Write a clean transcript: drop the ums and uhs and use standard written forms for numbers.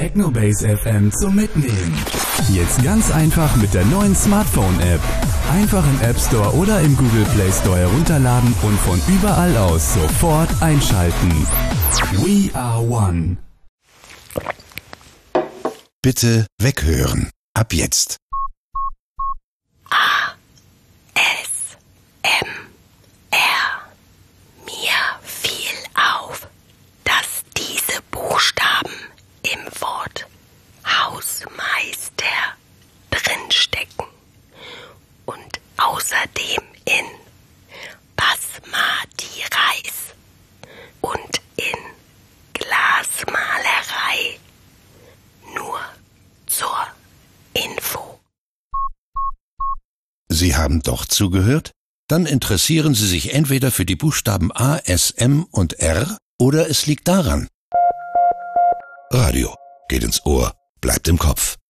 Technobase FM zum Mitnehmen. Jetzt ganz einfach mit der neuen Smartphone-App. Einfach im App Store oder im Google Play Store herunterladen und von überall aus sofort einschalten. We are one. Bitte weghören. Ab jetzt. Mir fiel auf, dass diese Buchstaben im Wort Hausmeister drinstecken und außerdem in Basmati Reis und in Glasmalerei. Nur zur Info. Sie haben doch zugehört? Dann interessieren Sie sich entweder für die Buchstaben A, S, M und R oder es liegt daran. Radio geht ins Ohr, bleibt im Kopf.